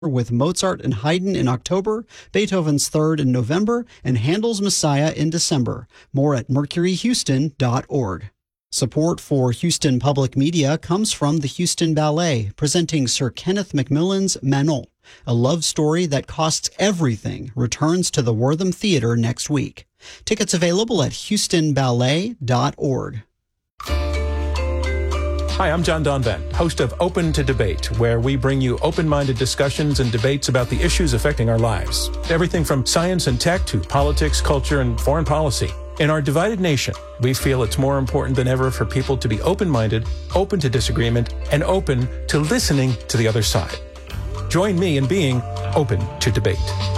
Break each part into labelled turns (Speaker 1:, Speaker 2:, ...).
Speaker 1: with Mozart and Haydn in October, Beethoven's Third in November, and Handel's Messiah in December. More at mercuryhouston.org. Support for Houston Public Media comes from the Houston Ballet, presenting Sir Kenneth Macmillan's Manon. A love story that costs everything returns to the Wortham Theater next week. Tickets available at houstonballet.org.
Speaker 2: Hi, I'm John Donvan, host of Open to Debate, where we bring you open-minded discussions and debates about the issues affecting our lives. Everything from science and tech to politics, culture, and foreign policy. In our divided nation, we feel it's more important than ever for people to be open-minded, open to disagreement, and open to listening to the other side. Join me in being open to debate.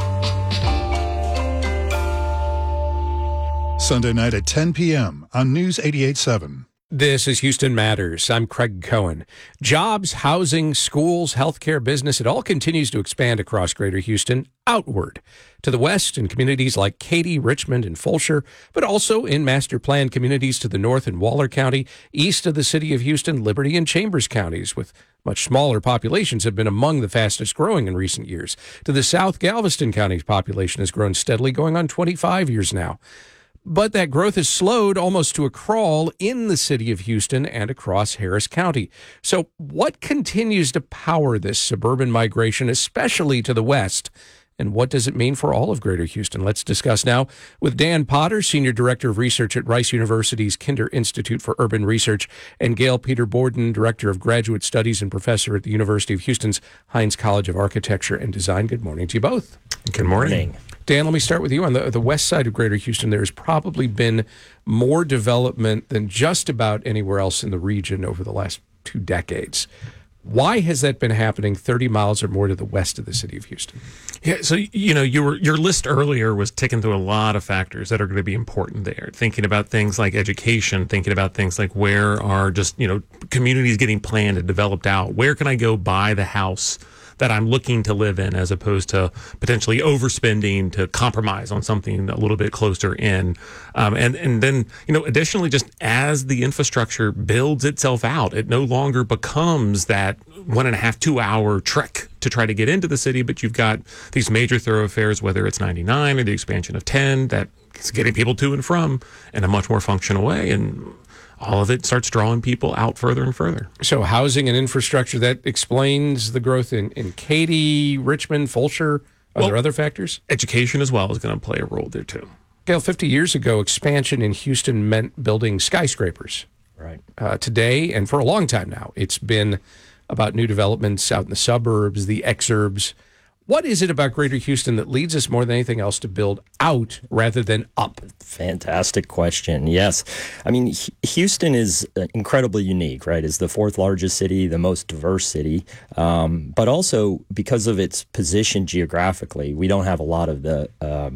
Speaker 3: Sunday night at 10 p.m. on News 88.7.
Speaker 4: This is Houston Matters. I'm Craig Cohen. Jobs, housing, schools, healthcare, business, it all continues to expand across Greater Houston outward to the west in communities like Katy, Richmond, and Fulshear, but also in master planned communities to the north in Waller County, east of the city of Houston, Liberty, and Chambers counties, with much smaller populations have been among the fastest growing in recent years. To the south, Galveston County's population has grown steadily, going on 25 years now. But that growth has slowed almost to a crawl in the city of Houston and across Harris County. So what continues to power this suburban migration, especially to the west? And what does it mean for all of Greater Houston? Let's discuss now with Dan Potter, Senior Director of Research at Rice University's Kinder Institute for Urban Research, and Gail Peter Borden, Director of Graduate Studies and Professor at the University of Houston's Hines College of Architecture and Design. Good morning to you both.
Speaker 2: Good morning.
Speaker 4: Dan, let me start with you. On the west side of Greater Houston, there has probably been more development than just about anywhere else in the region over the last 2 decades. Why has that been happening 30 miles or more to the west of the city of Houston?
Speaker 5: Yeah, so, your list earlier was ticking through a lot of factors that are going to be important there. Thinking about things like education, thinking about things like where are just, communities getting planned and developed out. Where can I go buy the house that I'm looking to live in, as opposed to potentially overspending to compromise on something a little bit closer in. And then, additionally, just as the infrastructure builds itself out, it no longer becomes that 1.5, 2 hour trek to try to get into the city, but you've got these major thoroughfares, whether it's 99 or the expansion of 10, that's getting people to and from in a much more functional way. And all of it starts drawing people out further and further.
Speaker 4: So housing and infrastructure, that explains the growth in Katy, Richmond, Fulshear. Are there other factors?
Speaker 5: Education as well is going to play a role there too.
Speaker 4: Gail, 50 years ago, expansion in Houston meant building skyscrapers.
Speaker 6: Right.
Speaker 4: Today, and for a long time now, it's been about new developments out in the suburbs, the exurbs. What is it about Greater Houston that leads us more than anything else to build out rather than up?
Speaker 6: Fantastic question. Yes. I mean, Houston is incredibly unique, right? It's the 4th largest city, the most diverse city, but also because of its position geographically, we don't have a lot of the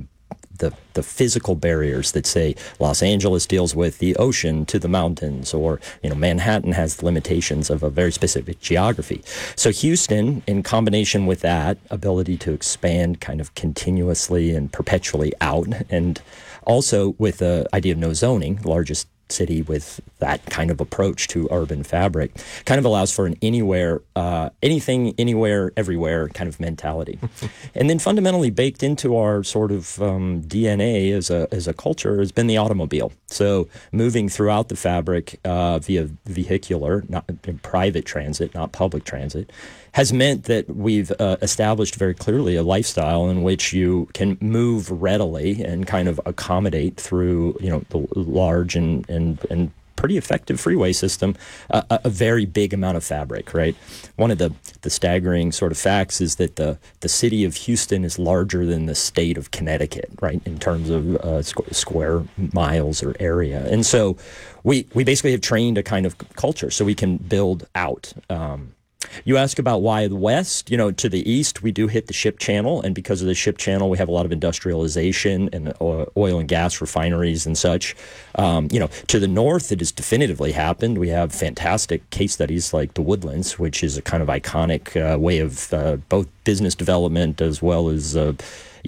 Speaker 6: physical barriers that, say, Los Angeles deals with the ocean to the mountains, or Manhattan has the limitations of a very specific geography. So Houston, in combination with that ability to expand kind of continuously and perpetually out, and also with the idea of no zoning, largest city with that kind of approach to urban fabric, kind of allows for an anywhere, anything, anywhere, everywhere kind of mentality. And then fundamentally baked into our sort of DNA as a culture has been the automobile. So moving throughout the fabric via vehicular, not private transit, not public transit, has meant that we've established very clearly a lifestyle in which you can move readily and kind of accommodate through, the large and pretty effective freeway system, a very big amount of fabric, right? One of the staggering sort of facts is that the city of Houston is larger than the state of Connecticut, right, in terms of square miles or area. And so we basically have trained a kind of culture so we can build out. You ask about why the west, to the east, we do hit the ship channel. And because of the ship channel, we have a lot of industrialization and oil and gas refineries and such. To the north, it has definitively happened. We have fantastic case studies like the Woodlands, which is a kind of iconic way of both business development as well as the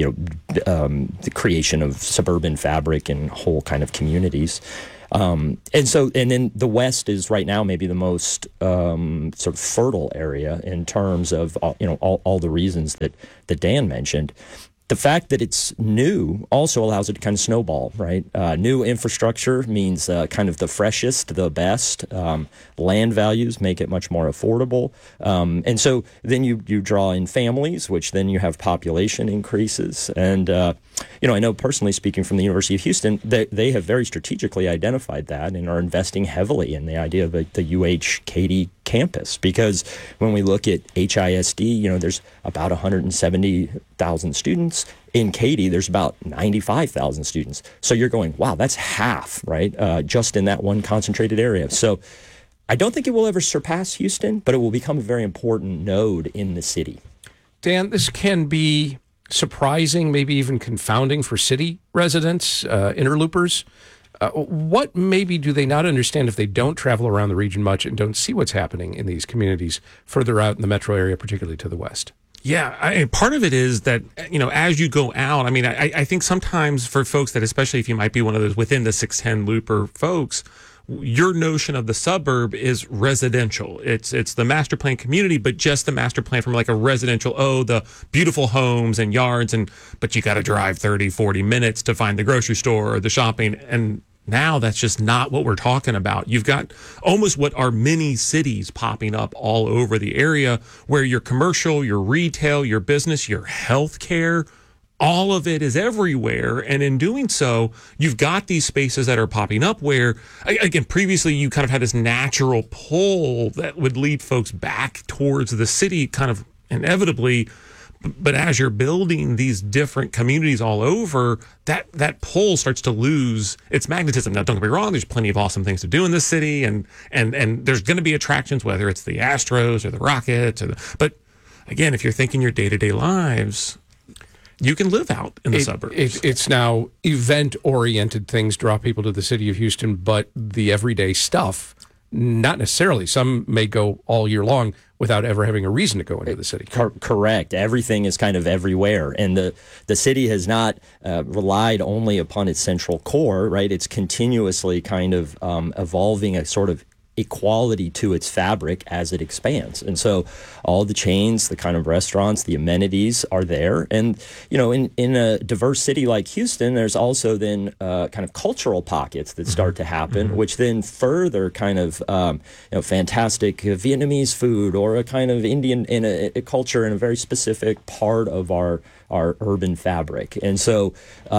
Speaker 6: creation of suburban fabric and whole kind of communities. And then the West is right now maybe the most sort of fertile area in terms of all the reasons that Dan mentioned. The fact that it's new also allows it to kind of snowball, right? New infrastructure means kind of the freshest, the best. Land values make it much more affordable. And so then you draw in families, which then you have population increases. And, I know personally speaking from the University of Houston, they have very strategically identified that and are investing heavily in the idea of the UH-Katy campus, because when we look at HISD, there's about 170,000 students. In Katy, there's about 95,000 students. So you're going, wow, that's half, right? Just in that one concentrated area. So I don't think it will ever surpass Houston, but it will become a very important node in the city.
Speaker 4: Dan, this can be surprising, maybe even confounding for city residents, interloopers. What maybe do they not understand if they don't travel around the region much and don't see what's happening in these communities further out in the metro area, particularly to the west?
Speaker 5: Yeah, part of it is that, as you go out, I think sometimes for folks that, especially if you might be one of those within the 610 looper folks, your notion of the suburb is residential. It's the master plan community, but just the master plan from like a residential, the beautiful homes and yards, but you got to drive 30, 40 minutes to find the grocery store or the shopping. And now that's just not what we're talking about. You've got almost what are mini cities popping up all over the area where your commercial, your retail, your business, your healthcare, all of it is everywhere. And in doing so, you've got these spaces that are popping up where, again, previously you kind of had this natural pull that would lead folks back towards the city kind of inevitably. But as you're building these different communities all over, that pull starts to lose its magnetism. Now, don't get me wrong, there's plenty of awesome things to do in this city, and there's going to be attractions, whether it's the Astros or the Rockets, but again, if you're thinking your day-to-day lives, you can live out in the suburbs.
Speaker 4: It's now event-oriented things draw people to the city of Houston, but the everyday stuff, not necessarily. Some may go all year long without ever having a reason to go into the city.
Speaker 6: Correct. Everything is kind of everywhere. And the city has not relied only upon its central core, right? It's continuously kind of evolving a sort of equality to its fabric as it expands. And so all the chains, the kind of restaurants, the amenities are there. And, in a diverse city like Houston, there's also then kind of cultural pockets that start to happen, which then further kind of, fantastic Vietnamese food or a kind of Indian in a culture in a very specific part of our urban fabric. And so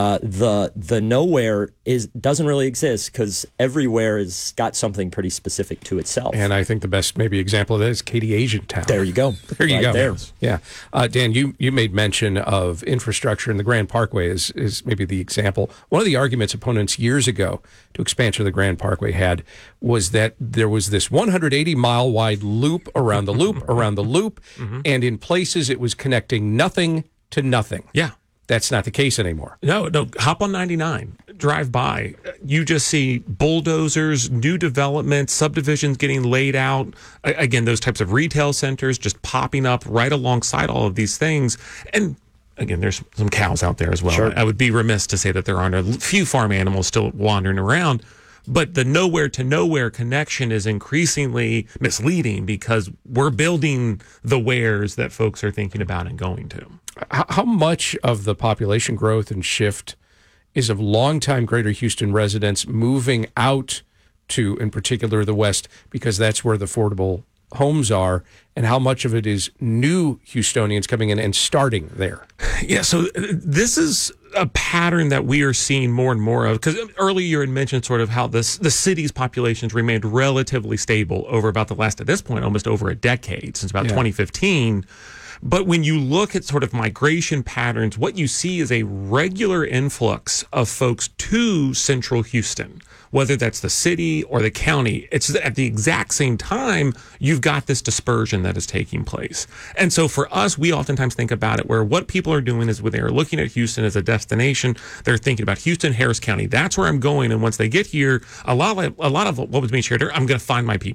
Speaker 6: the nowhere doesn't really exist because everywhere has got something pretty specific to itself.
Speaker 4: And I think the best maybe example of that is Katy Asian Town.
Speaker 6: There you go.
Speaker 4: There you go.
Speaker 6: There.
Speaker 4: Yeah. Dan, you made mention of infrastructure, and the Grand Parkway is maybe the example. One of the arguments opponents years ago to expansion of the Grand Parkway had was that there was this 180-mile wide loop around the loop around the loop, and in places it was connecting nothing to nothing.
Speaker 5: Yeah.
Speaker 4: That's not the case anymore.
Speaker 5: No. Hop on 99, drive by. You just see bulldozers, new developments, subdivisions getting laid out. Again, those types of retail centers just popping up right alongside all of these things. And again, there's some cows out there as well.
Speaker 6: Sure.
Speaker 5: I would be remiss to say that there aren't a few farm animals still wandering around. But the nowhere to nowhere connection is increasingly misleading because we're building the wheres that folks are thinking about and going to.
Speaker 4: How much of the population growth and shift is of longtime Greater Houston residents moving out to, in particular, the West, because that's where the affordable homes are, and how much of it is new Houstonians coming in and starting there?
Speaker 5: Yeah, so this is a pattern that we are seeing more and more of, because earlier you had mentioned sort of how the city's populations remained relatively stable over about the last, at this point, almost over a decade, since about 2015. But when you look at sort of migration patterns, what you see is a regular influx of folks to central Houston, whether that's the city or the county. It's at the exact same time you've got this dispersion that is taking place. And so for us, we oftentimes think about it where what people are doing is when they're looking at Houston as a destination, they're thinking about Houston, Harris County. That's where I'm going. And once they get here, a lot of what was being shared, I'm going to find my people.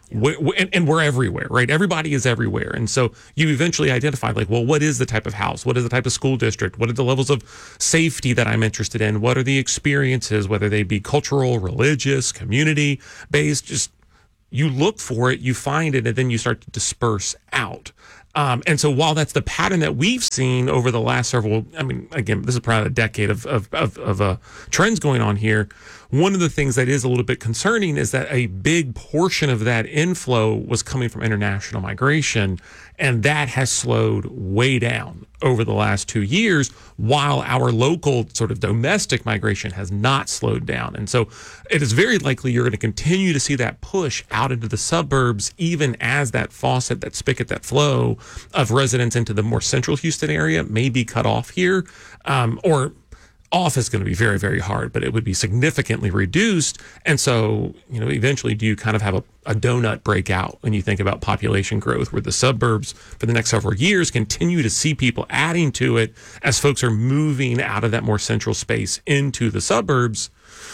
Speaker 5: And we're everywhere, right? Everybody is everywhere. And so you eventually identify, like, well, what is the type of house? What is the type of school district? What are the levels of safety that I'm interested in? What are the experiences, whether they be cultural, religious, community-based? Just you look for it, you find it, and then you start to disperse out. And so while that's the pattern that we've seen over the last several, I mean, again, this is probably a decade of trends going on here. One of the things that is a little bit concerning is that a big portion of that inflow was coming from international migration, and that has slowed way down over the last 2 years, while our local sort of domestic migration has not slowed down. And so it is very likely you're going to continue to see that push out into the suburbs, even as that faucet, that spigot, that flow of residents into the more central Houston area may be cut off here, or off is going to be very, very hard, but it would be significantly reduced. And so, eventually do you kind of have a donut breakout when you think about population growth, where the suburbs for the next several years continue to see people adding to it as folks are moving out of that more central space into the suburbs.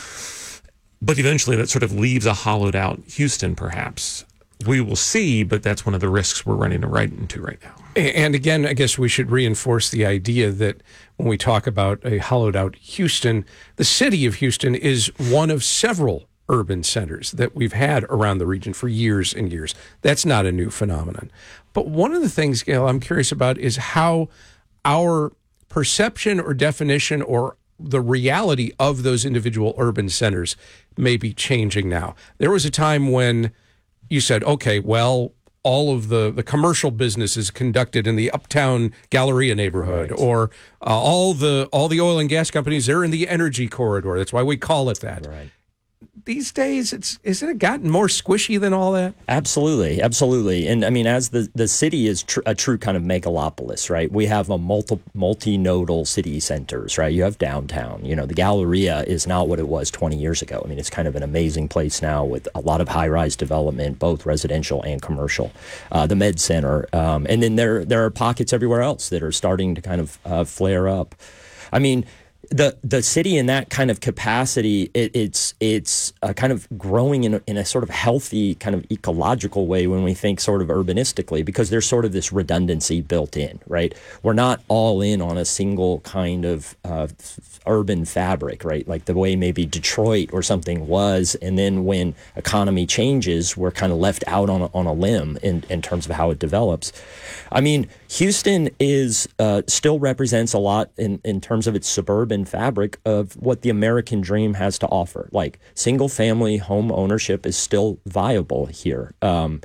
Speaker 5: But eventually that sort of leaves a hollowed out Houston, perhaps. We will see, but that's one of the risks we're running right into right now.
Speaker 4: And again, I guess we should reinforce the idea that when we talk about a hollowed out Houston, the city of Houston is one of several urban centers that we've had around the region for years and years. That's not a new phenomenon. But one of the things, Gail, I'm curious about is how our perception or definition or the reality of those individual urban centers may be changing now. There was a time when you said, okay, well, all of the commercial business is conducted in the Uptown Galleria neighborhood, right, or all the oil and gas companies, they're in the energy corridor. That's why we call it that. Right. These days, isn't it gotten more squishy than all that?
Speaker 6: Absolutely, absolutely. And I mean, as the city is a true kind of megalopolis, right? We have a multinodal city centers, right? You have downtown. The Galleria is not what it was 20 years ago. I mean, it's kind of an amazing place now with a lot of high-rise development, both residential and commercial. The Med Center, and then there are pockets everywhere else that are starting to kind of flare up. I mean, the city in that kind of capacity, it's kind of growing in a sort of healthy kind of ecological way when we think sort of urbanistically, because there's sort of this redundancy built in, right? We're not all in on a single kind of urban fabric, right? Like the way maybe Detroit or something was, and then when economy changes, we're kind of left out on a limb in terms of how it develops. I mean, Houston is still represents a lot in terms of its suburban fabric of what the American dream has to offer. Like single family home ownership is still viable here. In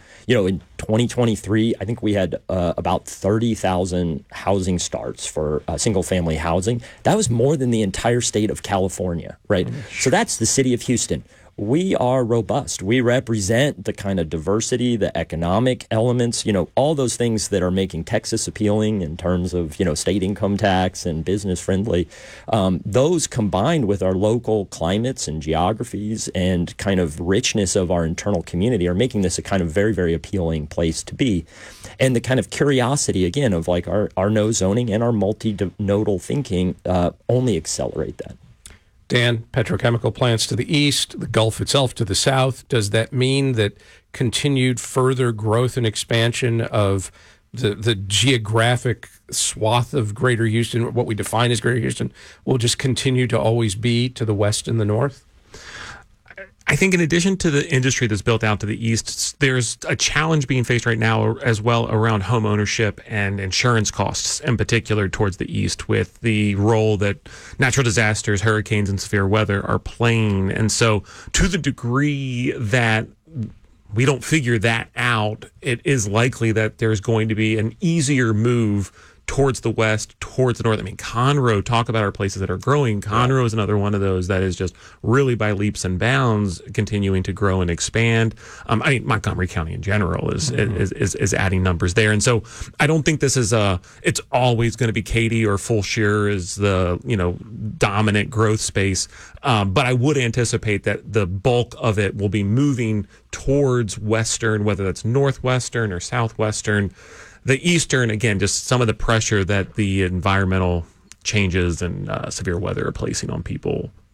Speaker 6: 2023, I think we had about 30,000 housing starts for single family housing. That was more than the entire state of California, right? So that's the city of Houston. We are robust. We represent the kind of diversity, the economic elements, all those things that are making Texas appealing in terms of, state income tax and business friendly. Those combined with our local climates and geographies and kind of richness of our internal community are making this a kind of very, very appealing place to be. And the kind of curiosity, again, of like our no zoning and our multi-nodal thinking only accelerate that.
Speaker 4: Dan, petrochemical plants to the east, the Gulf itself to the south. Does that mean that continued further growth and expansion of the geographic swath of Greater Houston, what we define as Greater Houston, will just continue to always be to the west and the north?
Speaker 5: I think in addition to the industry that's built out to the east, there's a challenge being faced right now as well around home ownership and insurance costs, in particular towards the east, with the role that natural disasters, hurricanes, and severe weather are playing. And so to the degree that we don't figure that out, it is likely that there's going to be an easier move towards the west, towards the north. I mean, Conroe, talk about our places that are growing. Conroe is another one of those that is just really by leaps and bounds continuing to grow and expand. Montgomery County in general is adding numbers there. And so I don't think this is it's always going to be Katy or Fulshear is the, dominant growth space. But I would anticipate that the bulk of it will be moving towards western, whether that's northwestern or southwestern. The eastern, again, just some of the pressure that the environmental changes and severe weather are placing on people.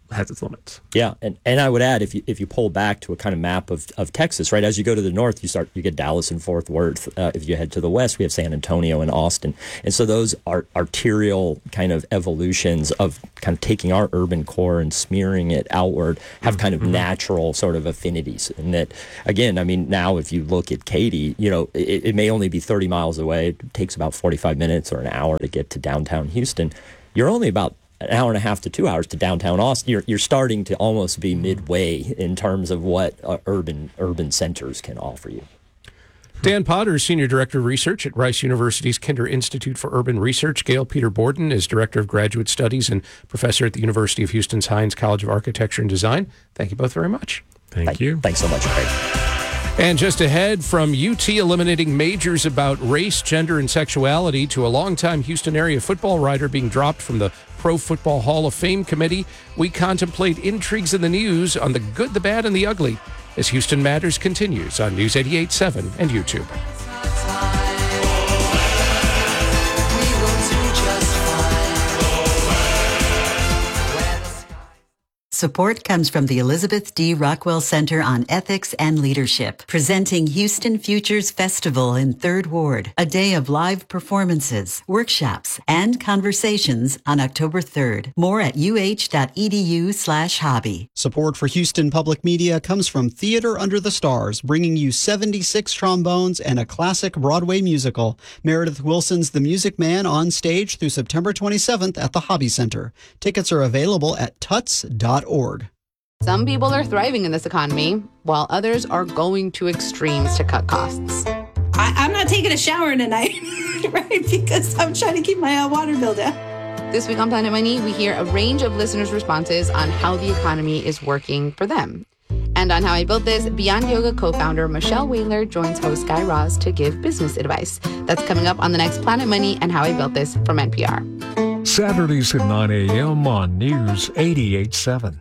Speaker 5: has its limits.
Speaker 6: Yeah, and I would add, if you pull back to a kind of map of Texas, right, as you go to the north, you get Dallas and Fort Worth. If you head to the west, we have San Antonio and Austin. And so those are arterial kind of evolutions of kind of taking our urban core and smearing it outward, have kind of natural sort of affinities. And that, again, I mean, now if you look at Katy, it may only be 30 miles away. It takes about 45 minutes or an hour to get to downtown Houston. You're only about an hour and a half to 2 hours to downtown Austin. You're starting to almost be midway in terms of what urban centers can offer you.
Speaker 4: Dan Potter is Senior Director of Research at Rice University's Kinder Institute for Urban Research. Gail Peter Borden is Director of Graduate Studies and Professor at the University of Houston's Hines College of Architecture and Design. Thank you both very much.
Speaker 5: Thank you.
Speaker 6: Thanks so much, Craig.
Speaker 4: And just ahead, from UT eliminating majors about race, gender, and sexuality to a longtime Houston area football writer being dropped from the Pro Football Hall of Fame committee, we contemplate intrigues in the news on the good, the bad, and the ugly as Houston Matters continues on News 88.7 and YouTube.
Speaker 7: Support comes from the Elizabeth D. Rockwell Center on Ethics and Leadership, presenting Houston Futures Festival in 3rd Ward, a day of live performances, workshops, and conversations on October 3rd. More at uh.edu/hobby.
Speaker 1: Support for Houston Public Media comes from Theater Under the Stars, bringing you 76 trombones and a classic Broadway musical. Meredith Wilson's The Music Man on stage through September 27th at the Hobby Center. Tickets are available at tuts.org.
Speaker 8: Some people are thriving in this economy, while others are going to extremes to cut costs.
Speaker 9: I'm not taking a shower tonight, right? Because I'm trying to keep my water bill down.
Speaker 8: This week on Planet Money, we hear a range of listeners' responses on how the economy is working for them. And on How I Built This, Beyond Yoga co-founder Michelle Whaler joins host Guy Raz to give business advice. That's coming up on the next Planet Money and How I Built This from NPR.
Speaker 10: Saturdays at 9 a.m. on News 88.7.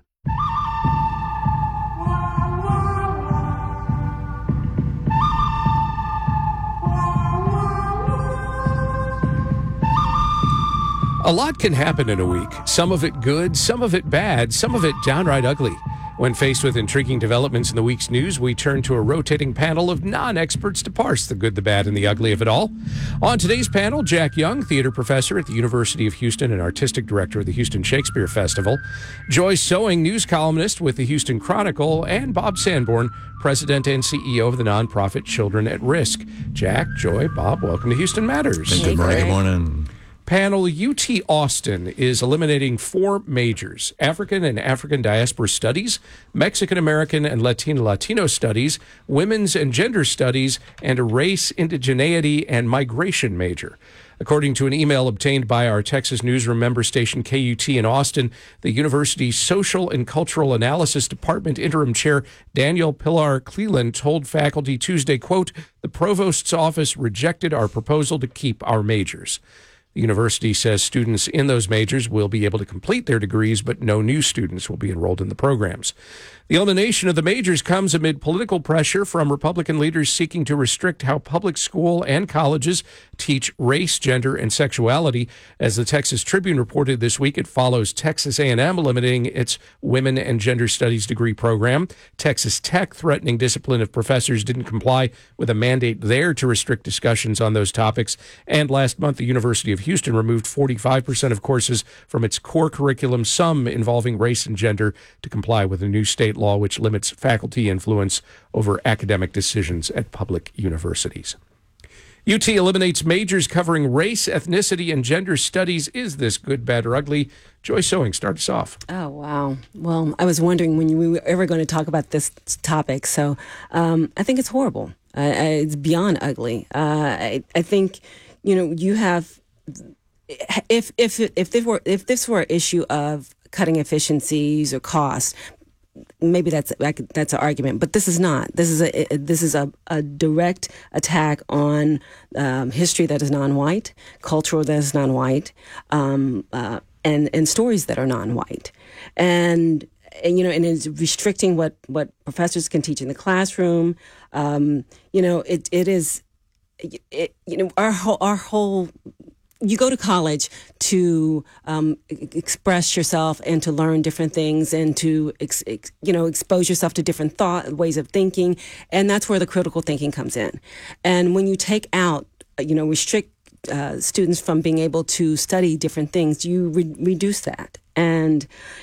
Speaker 4: A lot can happen in a week. Some of it good, some of it bad, some of it downright ugly. When faced with intriguing developments in the week's news, we turn to a rotating panel of non-experts to parse the good, the bad, and the ugly of it all. On today's panel, Jack Young, theater professor at the University of Houston and artistic director of the Houston Shakespeare Festival, Joy Sowing, news columnist with the Houston Chronicle, and Bob Sanborn, president and CEO of the nonprofit Children at Risk. Jack, Joy, Bob, welcome to Houston Matters.
Speaker 11: Good morning.
Speaker 4: Panel, UT Austin is eliminating 4 majors: African and African Diaspora Studies, Mexican American and Latino Studies, Women's and Gender Studies, and a Race, Indigeneity, and Migration major. According to an email obtained by our Texas Newsroom member station KUT in Austin, the university's Social and Cultural Analysis Department interim chair Daniel Pilar Cleland told faculty Tuesday, quote, "The provost's office rejected our proposal to keep our majors." The university says students in those majors will be able to complete their degrees, but no new students will be enrolled in the programs. The elimination of the majors comes amid political pressure from Republican leaders seeking to restrict how public school and colleges teach race, gender, and sexuality. As the Texas Tribune reported this week, it follows Texas A&M limiting its Women and Gender Studies degree program, Texas Tech threatening discipline if professors didn't comply with a mandate there to restrict discussions on those topics, and last month the University of Houston removed 45% of courses from its core curriculum, some involving race and gender, to comply with a new state law which limits faculty influence over academic decisions at public universities. UT eliminates majors covering race, ethnicity, and gender studies. Is this good, bad, or ugly? Joy Sowing, start us off.
Speaker 12: Oh, wow. Well, I was wondering when we were ever going to talk about this topic. So I think it's horrible. It's beyond ugly. I think, you have, if this were an issue of cutting efficiencies or costs, maybe that's an argument, but this is not. This is a direct attack on history that is non-white, cultural that is non-white, and stories that are non-white, and it's restricting what professors can teach in the classroom. It is our whole you go to college to express yourself and to learn different things and to expose yourself to different ways of thinking, and that's where the critical thinking comes in. And when you take out, restrict students from being able to study different things, you reduce that. And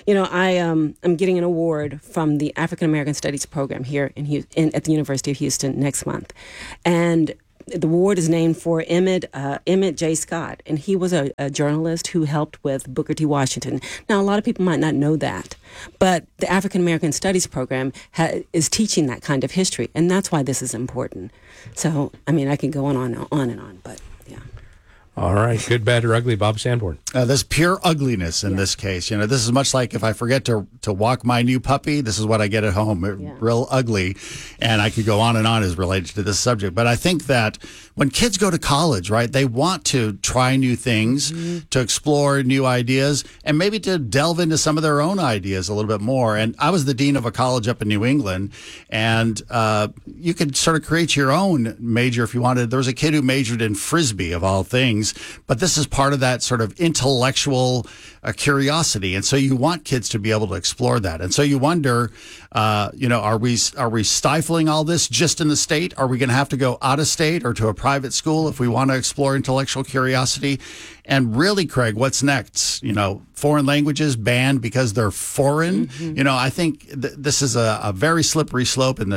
Speaker 12: I'm getting an award from the African American Studies program here at the University of Houston next month, and the award is named for Emmett J. Scott, and he was a journalist who helped with Booker T. Washington. Now, a lot of people might not know that, but the African American Studies program is teaching that kind of history, and that's why this is important. So, I can go on and on, but yeah.
Speaker 4: All right. Good, bad, or ugly, Bob Sanborn.
Speaker 11: There's pure ugliness in this case. This is much like if I forget to walk my new puppy, this is what I get at home. Real ugly. And I could go on and on as related to this subject. But I think that when kids go to college, right, they want to try new things, to explore new ideas, and maybe to delve into some of their own ideas a little bit more. And I was the dean of a college up in New England, and you could sort of create your own major if you wanted. There was a kid who majored in Frisbee, of all things. But this is part of that sort of intellectual curiosity. And so you want kids to be able to explore that. And so you wonder, are we stifling all this just in the state? Are we going to have to go out of state or to a private school if we want to explore intellectual curiosity? And really, Craig, what's next? Foreign languages banned because they're foreign. I think this is a very slippery slope in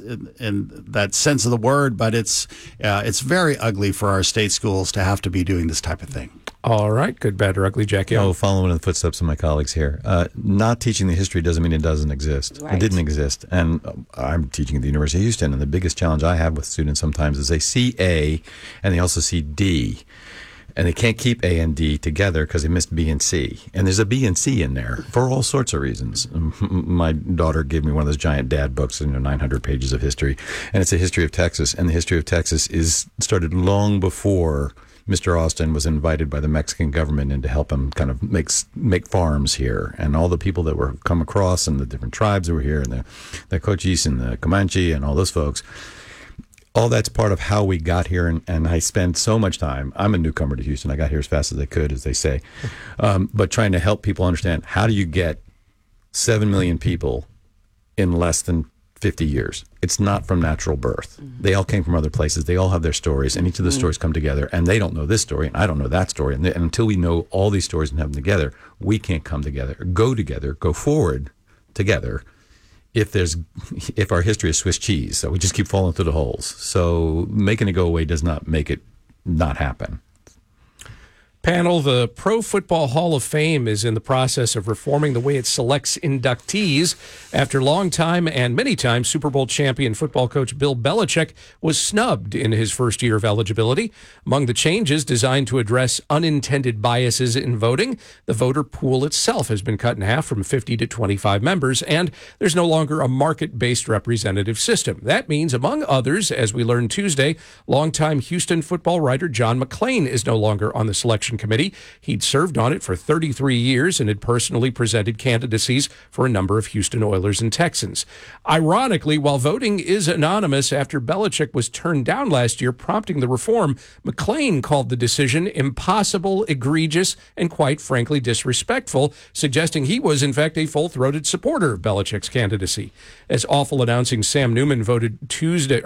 Speaker 11: that sense of the word, but it's very ugly for our state schools to have to be doing this type of thing.
Speaker 4: All right. Good, bad, or ugly, Jackie.
Speaker 13: Following in the footsteps of my colleagues here. Not teaching the history doesn't mean it doesn't exist. Right. It didn't exist. And I'm teaching at the University of Houston, and the biggest challenge I have with students sometimes is they see A and they also see D. And they can't keep A and D together because they missed B and C. And there's a B and C in there for all sorts of reasons. My daughter gave me one of those giant dad books, 900 pages of history. And it's a history of Texas. And the history of Texas started long before Mr. Austin was invited by the Mexican government in to help him kind of make farms here. And all the people that were come across and the different tribes that were here, and the Cochise and the Comanche and all those folks. All that's part of how we got here, and I spend so much time. I'm a newcomer to Houston. I got here as fast as I could, as they say, but trying to help people understand, how do you get 7 million people in less than 50 years? It's not from natural birth. They all came from other places. They all have their stories, and each of the stories come together, and they don't know this story, and I don't know that story. And until we know all these stories and have them together, we can't come together, go forward together. If our history is Swiss cheese, so we just keep falling through the holes. So making it go away does not make it not happen.
Speaker 4: Panel, the Pro Football Hall of Fame is in the process of reforming the way it selects inductees after long time and many times Super Bowl champion football coach Bill Belichick was snubbed in his first year of eligibility. Among the changes designed to address unintended biases in voting, the voter pool itself has been cut in half from 50 to 25 members, and there's no longer a market-based representative system. That means, among others, as we learned Tuesday, longtime Houston football writer John McClain is no longer on the selection committee. He'd served on it for 33 years and had personally presented candidacies for a number of Houston Oilers and Texans. Ironically, while voting is anonymous after Belichick was turned down last year, prompting the reform, McClain called the decision impossible, egregious, and quite frankly disrespectful, suggesting he was in fact a full-throated supporter of Belichick's candidacy. As awful announcing Sam Newman noted Tuesday,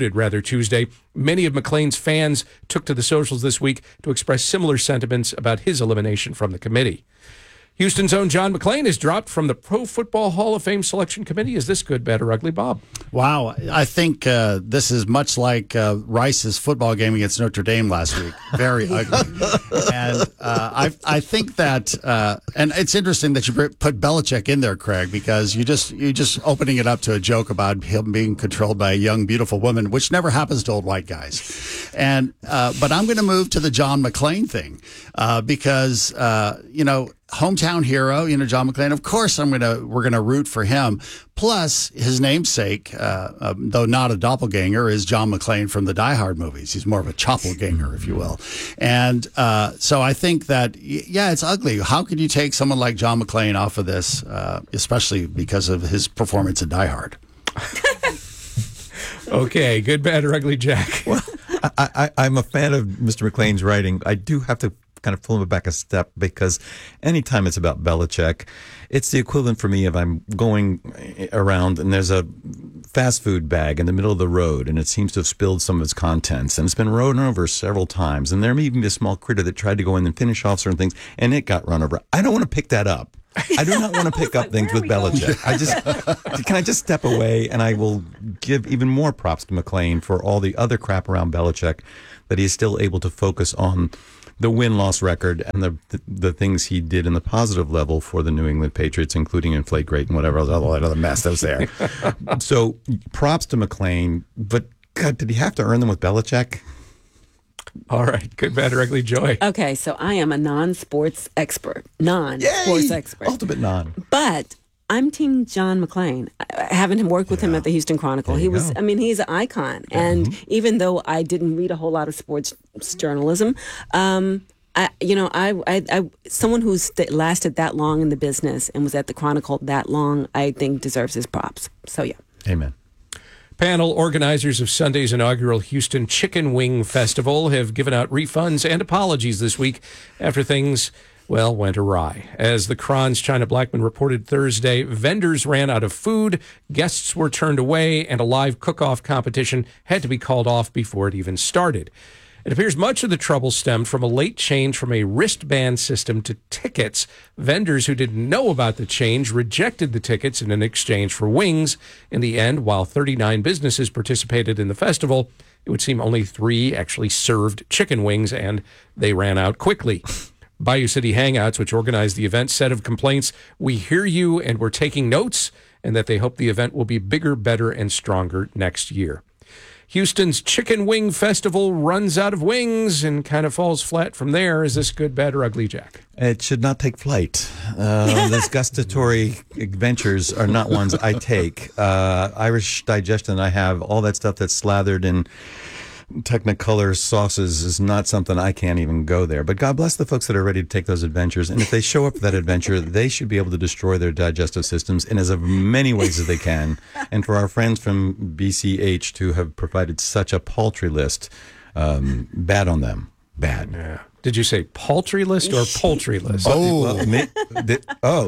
Speaker 4: many of McClain's fans took to the socials this week to express similar sentiments about his elimination from the committee. Houston's own John McClain is dropped from the Pro Football Hall of Fame selection committee. Is this good, bad, or ugly, Bob?
Speaker 11: Wow. I think this is much like Rice's football game against Notre Dame last week. Very ugly. And I think that, and it's interesting that you put Belichick in there, Craig, because you just opening it up to a joke about him being controlled by a young, beautiful woman, which never happens to old white guys. And but I'm going to move to the John McClain thing because, hometown hero, John McClain. Of course, we're gonna root for him. Plus, his namesake, though not a doppelganger, is John McClane from the Die Hard movies. He's more of a choppelganger, if you will. And so I think that, it's ugly. How could you take someone like John McClane off of this, especially because of his performance in Die Hard?
Speaker 4: Okay, good, bad, or ugly, Jack?
Speaker 13: Well, I'm a fan of Mr. McClain's writing. I do have to kind of pull it back a step, because anytime it's about Belichick, it's the equivalent for me of I'm going around and there's a fast food bag in the middle of the road and it seems to have spilled some of its contents and it's been run over several times, and there may even be a small critter that tried to go in and finish off certain things and it got run over. I don't want to pick that up. I do not want to pick up things with Belichick. Can I just step away, and I will give even more props to McClain for all the other crap around Belichick, that he's still able to focus on the win-loss record and the things he did in the positive level for the New England Patriots, including Inflategate and whatever else, all that other mess that was there. So props to McClain, but God, did he have to earn them with Belichick?
Speaker 4: All right. Good, bad, or ugly, Joy.
Speaker 12: Okay, so I am a non-sports expert.
Speaker 13: Ultimate non.
Speaker 12: But I'm Team John McClain. Having him work with him at the Houston Chronicle, he's an icon. And even though I didn't read a whole lot of sports journalism, someone who's lasted that long in the business and was at the Chronicle that long, I think deserves his props. So yeah.
Speaker 13: Amen.
Speaker 4: Panel organizers of Sunday's inaugural Houston Chicken Wing Festival have given out refunds and apologies this week after things, went awry. As the Cron's China Blackman reported Thursday, vendors ran out of food, guests were turned away, and a live cook-off competition had to be called off before it even started. It appears much of the trouble stemmed from a late change from a wristband system to tickets. Vendors who didn't know about the change rejected the tickets in exchange for wings. In the end, while 39 businesses participated in the festival, it would seem only 3 actually served chicken wings, and they ran out quickly. Bayou City Hangouts, which organized the event, said of complaints, "We hear you and we're taking notes," and that they hope the event will be bigger, better, and stronger next year. Houston's Chicken Wing Festival runs out of wings and kind of falls flat from there. Is this good, bad, or ugly, Jack?
Speaker 13: It should not take flight. Those gustatory adventures are not ones I take. Irish digestion, I have all that stuff that's slathered in Technicolor sauces is not something I can't even go there. But God bless the folks that are ready to take those adventures. And if they show up for that adventure, they should be able to destroy their digestive systems in as many ways as they can. And for our friends from BCH to have provided such a paltry list, bad on them. Bad.
Speaker 4: Yeah. Did you say paltry list or poultry list?
Speaker 13: Look, did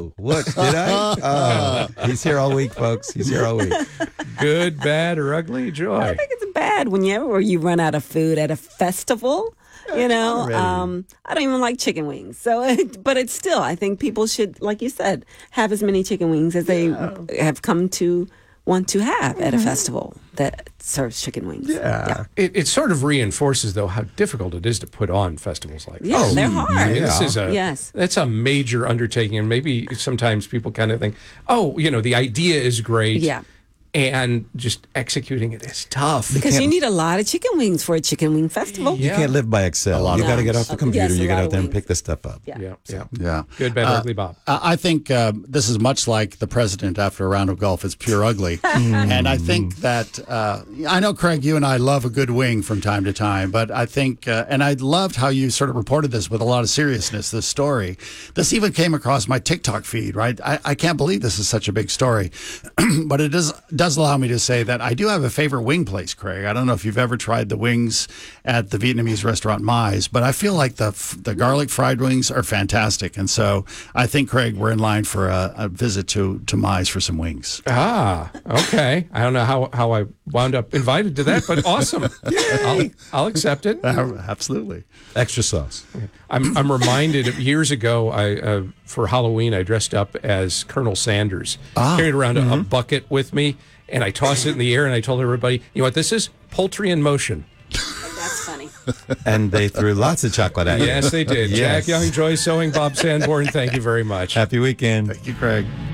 Speaker 13: I? He's here all week, folks. He's here all week.
Speaker 4: Good, bad, or ugly, Joy?
Speaker 12: I think it's bad whenever you run out of food at a festival. I don't even like chicken wings. But it's still, I think people should, like you said, have as many chicken wings as they have come to want to have at a festival that serves chicken wings.
Speaker 4: Yeah. It sort of reinforces, though, how difficult it is to put on festivals like this.
Speaker 12: Yeah, they're hard.
Speaker 4: I mean, this is that's a major undertaking, and maybe sometimes people kind of think, the idea is great.
Speaker 12: Yeah.
Speaker 4: And just executing it is tough.
Speaker 12: Because you need a lot of chicken wings for a chicken wing festival.
Speaker 13: You can't live by Excel. You got to get off the computer. You get out there and pick this stuff up.
Speaker 4: Yeah.
Speaker 11: Good,
Speaker 4: bad, ugly, Bob.
Speaker 11: I think this is much like the president after a round of golf. It's pure ugly. And I think that, I know, Craig, you and I love a good wing from time to time, but I think, and I loved how you sort of reported this with a lot of seriousness, this story. This even came across my TikTok feed, right? I can't believe this is such a big story. But it does allow me to say that I do have a favorite wing place, Craig. I don't know if you've ever tried the wings at the Vietnamese restaurant Mais, but I feel like the garlic fried wings are fantastic. And so I think, Craig, we're in line for a visit to Mais for some wings.
Speaker 4: Okay. I don't know how I wound up invited to that, but awesome. I'll accept it.
Speaker 11: Absolutely.
Speaker 13: Extra sauce.
Speaker 4: I'm reminded of years ago, for Halloween, I dressed up as Colonel Sanders. Carried around a bucket with me, and I tossed it in the air, and I told everybody, you know what this is? Poultry in motion.
Speaker 12: That's funny.
Speaker 13: And they threw lots of chocolate at you.
Speaker 4: Yes, they did.
Speaker 13: Yes.
Speaker 4: Jack Young, Joy Sewing, Bob Sanborn, thank you very much.
Speaker 13: Happy weekend.
Speaker 11: Thank you, Craig.